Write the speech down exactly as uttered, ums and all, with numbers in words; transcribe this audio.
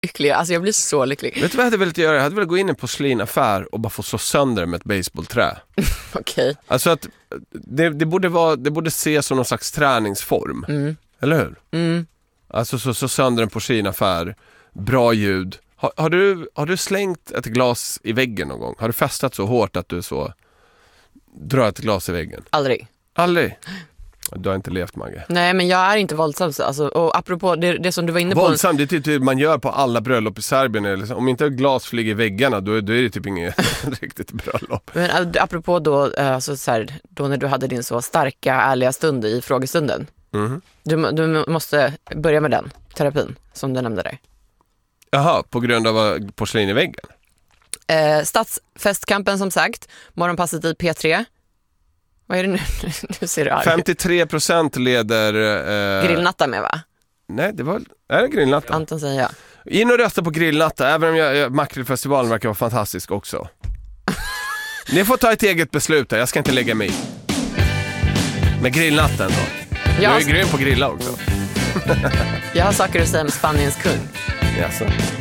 lycklig. Alltså jag blir så lycklig. Vet du vad jag hade velat göra? Jag hade velat gå in i en porslinaffär och bara få slå sönder med ett baseballträ. Okej. Okay. Alltså att det, det, borde vara, det borde ses som någon slags träningsform. Mm. Eller hur? Mm. Alltså så, så sönder en porslinaffär. Bra ljud. Har, har, du, har du slängt ett glas i väggen någon gång? Har du festat så hårt att du så drar ett glas i väggen? Aldrig. Aldrig? Du har inte levt, Magge. Nej, men jag är inte våldsam. Alltså, och apropå det, det som du var inne på... Våldsam, det är typ det man gör på alla bröllop i Serbien. Eller, om inte glas flyger i väggarna, då, då är det typ inget riktigt bröllop. Men apropå då, alltså, så här, då när du hade din så starka, ärliga stund i frågestunden. Mm. Du, du måste börja med den terapin som du nämnde där. Jaha, på grund av porslin i väggen? Eh, Stadsfestkampen som sagt. Morgonpasset i P tre. Vad är det nu? Nu ser du arg. femtiotre procent leder... Eh... Grillnatta med, va? Nej, det var... Är det grillnatta? Anton säger jag. In och rösta på grillnatta, även om jag, jag, Makrillfestivalen verkar vara fantastisk också. Ni får ta ett eget beslut här, jag ska inte lägga mig i. Med grillnatten då. Jag är grym på grilla också. Jag har saker att säga med Spaniens kung. Jaså.